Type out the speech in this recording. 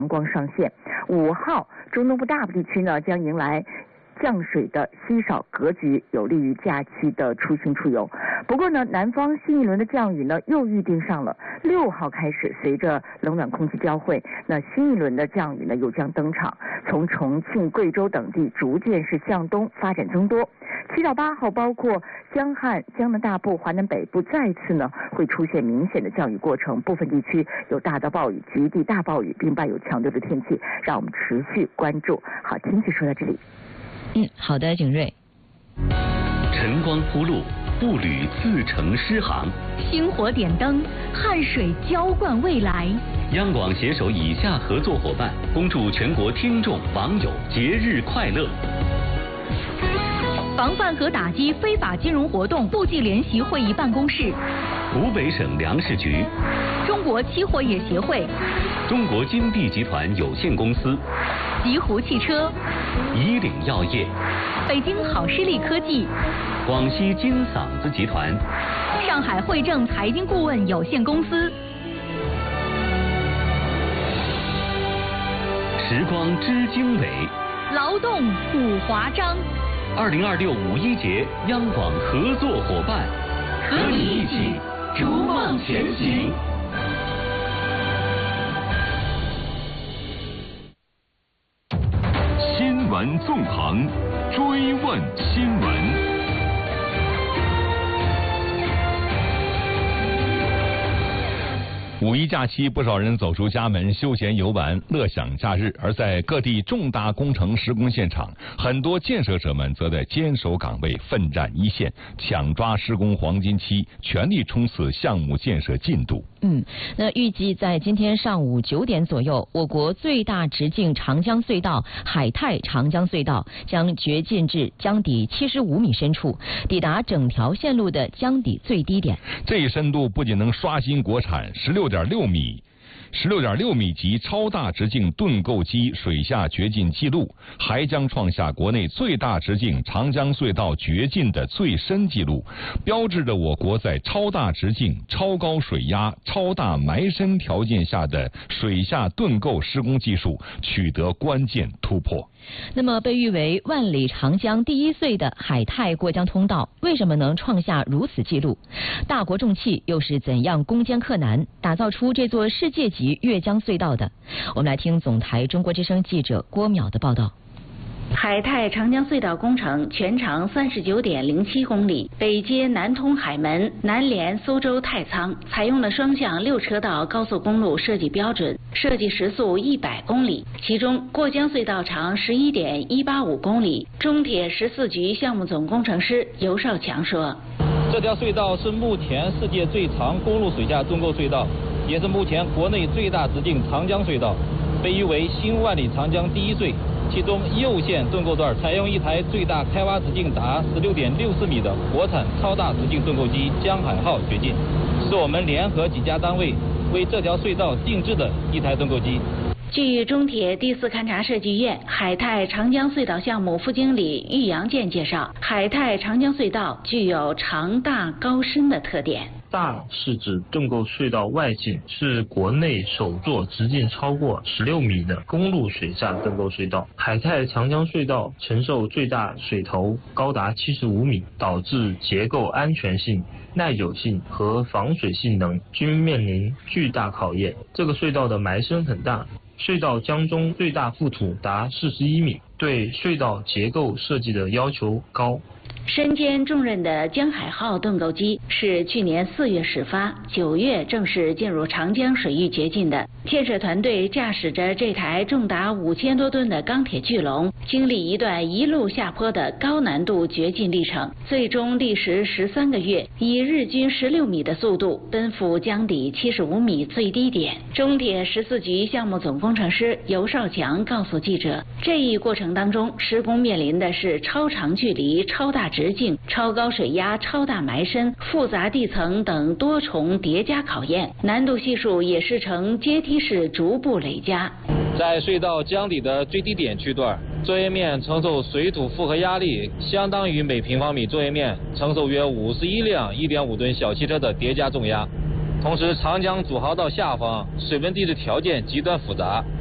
光上线。5号，中东部大部地区呢将迎来降水的稀少格局，有利于假期的出行出游。不过呢，南方新一轮的降雨呢又预定上了6号开始，随着冷暖空气交汇，那新一轮的降雨呢又将登场，从重庆、贵州等地逐渐是向东发展增多。7到8号，包括江汉、江南大部、华南北部再次呢会出现明显的降雨过程，部分地区有大到暴雨、局地大暴雨，并伴有强烈的天气，让我们持续关注。好，天气说到这里。 好的，景睿。 晨光铺路，步履自成诗行； 星火点灯，汗水浇灌未来。 央广携手以下合作伙伴，恭祝全国听众网友节日快乐。 防范和打击非法金融活动部际联席会议办公室， 湖北省粮食局， 中国期货业协会， 中国金地集团有限公司， 极狐汽车， 以岭药业， 北京好视力科技， 广西金嗓子集团， 上海汇正财经顾问有限公司。 时光知经纬， 劳动五华章。 2026五一节央广合作伙伴，和你一起逐梦前行。 新闻纵横，追问新闻。五一假期，不少人走出家门，休闲游玩，乐享假日。而在各地重大工程施工现场，很多建设者们则在坚守岗位，奋战一线，抢抓施工黄金期，全力冲刺项目建设进度。 那预计在今天上午9点左右，我国最大直径长江隧道海泰长江隧道将掘进至江底75米深处，抵达整条线路的江底最低点。 这一深度不仅能刷新国产16.6米级超大直径盾构机水下掘进纪录，还将创下国内最大直径长江隧道掘进的最深纪录，标志着我国在超大直径、超高水压、超大埋深条件下的水下盾构施工技术取得关键突破。 那么，被誉为万里长江第一隧的海泰过江通道，为什么能创下如此纪录？大国重器又是怎样攻坚克难，打造出这座世界级越江隧道的？我们来听总台中国之声记者郭淼的报道。 海泰长江隧道工程全长39.07公里，北接南通海门，南连苏州太仓，采用了双向6车道高速公路设计标准，设计时速100公里。其中过江隧道长11.185公里。中铁14局项目总工程师尤少强说：“ 这条隧道是目前世界最长公路水下盾构隧道，也是目前国内最大直径长江隧道，被誉为新万里长江第一隧。其中右线盾构段采用一台最大开挖直径达16.64米的国产超大直径盾构机江海号掘进，是我们联合几家单位为这条隧道定制的一台盾构机。” 据中铁第4勘察设计院海泰长江隧道项目副经理郁阳健介绍，海泰长江隧道具有长大高深的特点。 大是指盾构隧道外径，是国内首座直径超过16米的公路水下盾构隧道。海泰长江隧道承受最大水头高达75米，导致结构安全性、耐久性和防水性能均面临巨大考验。这个隧道的埋深很大，隧道江中最大覆土达41米，对隧道结构设计的要求高。 身兼重任的江海号盾构机是去年4月始发，9月正式进入长江水域掘进的。建设团队驾驶着这台重达5000多吨的钢铁巨龙，经历一段一路下坡的高难度掘进历程，最终历时13个月，以日均16米的速度奔赴江底75米最低点。中铁14局项目总工程师尤少强告诉记者，这一过程当中，施工面临的是超长距离、超大直径、超高水压、超大埋深、复杂地层等多重叠加考验，难度系数也是呈阶梯式逐步累加。 在隧道江底的最低点区段，作业面承受水土复合压力相当于每平方米作业面承受约51辆1.5吨小汽车的叠加重压。同时，长江主航道下方水文地质条件极端复杂，